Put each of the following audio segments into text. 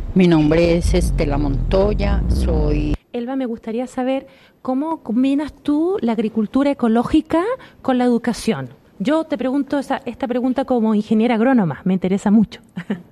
Mi nombre es Estela Montoya, soy... Elba, me gustaría saber cómo combinas tú la agricultura ecológica con la educación. Yo te pregunto esta pregunta como ingeniera agrónoma, me interesa mucho.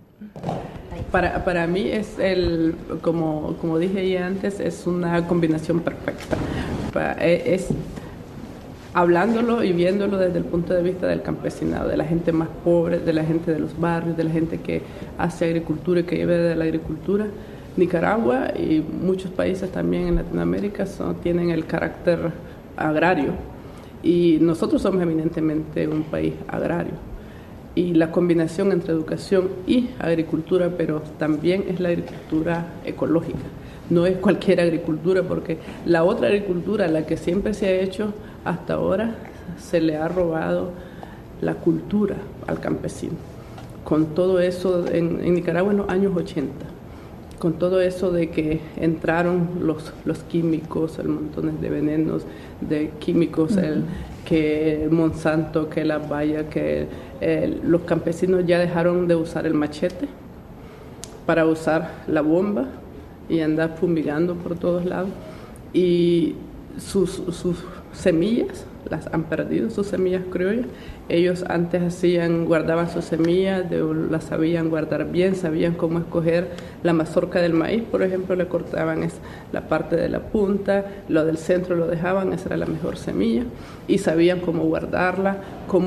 Para mí como dije ya antes, es una combinación perfecta. Es hablándolo y viéndolo desde el punto de vista del campesinado, de la gente más pobre, de la gente de los barrios, de la gente que hace agricultura y que vive de la agricultura. Nicaragua y muchos países también en Latinoamérica tienen el carácter agrario y nosotros somos eminentemente un país agrario. Y la combinación entre educación y agricultura, pero también es la agricultura ecológica. No es cualquier agricultura, porque la otra agricultura, la que siempre se ha hecho hasta ahora, se le ha robado la cultura al campesino. Con todo eso, en Nicaragua en los años 80, con todo eso de que entraron los químicos, el montón de venenos, de químicos, que el Monsanto, que la Bayer, que los campesinos ya dejaron de usar el machete para usar la bomba y andar fumigando por todos lados. Y sus semillas las han perdido, sus semillas criollas. Ellos antes guardaban sus semillas, las sabían guardar bien, sabían cómo escoger la mazorca del maíz, por ejemplo, le cortaban la parte de la punta, lo del centro lo dejaban, esa era la mejor semilla, y sabían cómo guardarla,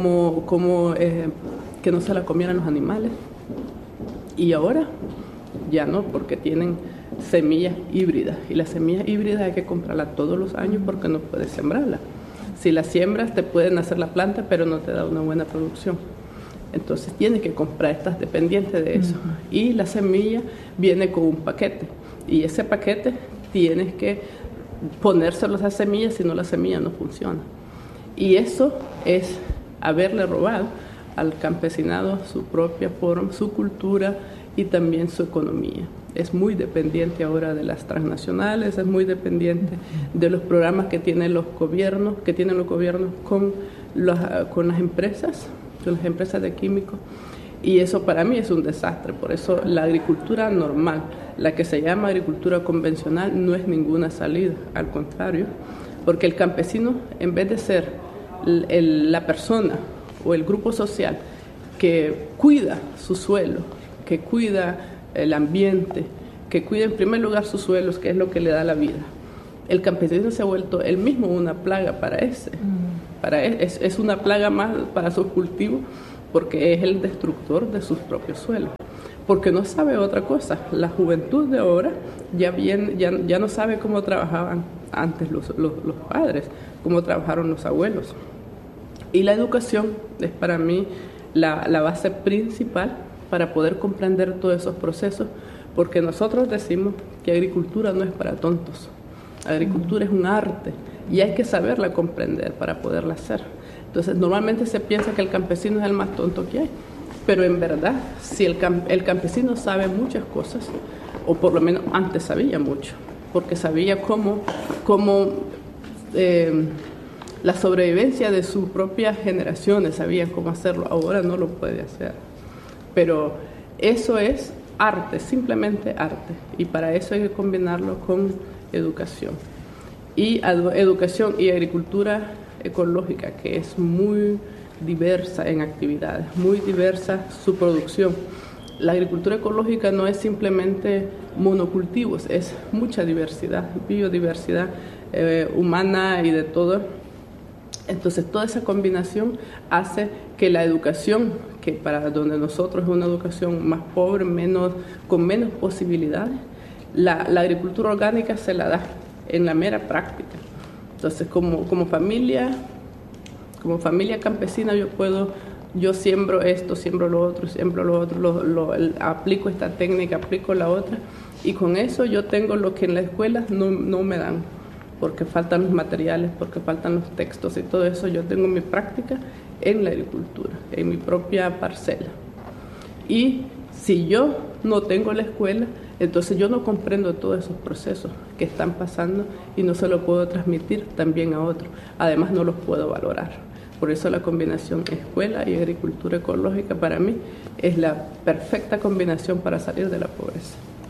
que no se la comieran los animales. Y ahora ya no, porque tienen semillas híbridas, y las semillas híbridas hay que comprarlas todos los años porque no puedes sembrarlas. Si las siembras te pueden hacer la planta, pero no te da una buena producción. Entonces tienes que comprar, estás dependiente de eso. Y la semilla viene con un paquete, y ese paquete tienes que ponérselo a esa semilla, si no la semilla no funciona. Y eso es haberle robado al campesinado su propia forma, su cultura y también su economía. Es muy dependiente ahora de las transnacionales, es muy dependiente de los programas que tienen los gobiernos, con las empresas de químicos, y eso para mí es un desastre. Por eso la agricultura normal, la que se llama agricultura convencional, no es ninguna salida, al contrario, porque el campesino, en vez de ser la persona o el grupo social que cuida su suelo, que cuida el ambiente, que cuida en primer lugar sus suelos, que es lo que le da la vida, el campesino se ha vuelto él mismo una plaga para ese. Es una plaga más para sus cultivos, porque es el destructor de sus propios suelos, porque no sabe otra cosa. La juventud de ahora ya no sabe cómo trabajaban antes los padres, cómo trabajaron los abuelos. Y la educación es para mí la base principal para poder comprender todos esos procesos, porque nosotros decimos que agricultura no es para tontos. Agricultura es un arte y hay que saberla comprender para poderla hacer. Entonces, normalmente se piensa que el campesino es el más tonto que hay, pero en verdad, si el campesino sabe muchas cosas, o por lo menos antes sabía mucho, porque sabía cómo la sobrevivencia de sus propias generaciones, sabían cómo hacerlo. Ahora no lo puede hacer. Pero eso es arte, simplemente arte, y para eso hay que combinarlo con educación. Y educación y agricultura ecológica, que es muy diversa en actividades, muy diversa su producción. La agricultura ecológica no es simplemente monocultivos, es mucha diversidad, biodiversidad humana y de todo. Entonces toda esa combinación hace que la educación, que para donde nosotros es una educación más pobre, con menos posibilidades, la agricultura orgánica se la da en la mera práctica. Entonces como familia campesina yo siembro esto, siembro lo otro, aplico esta técnica, aplico la otra, y con eso yo tengo lo que en la escuela no me dan, porque faltan los materiales, porque faltan los textos y todo eso. Yo tengo mi práctica en la agricultura, en mi propia parcela. Y si yo no tengo la escuela, entonces yo no comprendo todos esos procesos que están pasando y no se los puedo transmitir también a otros. Además, no los puedo valorar. Por eso la combinación escuela y agricultura ecológica para mí es la perfecta combinación para salir de la pobreza.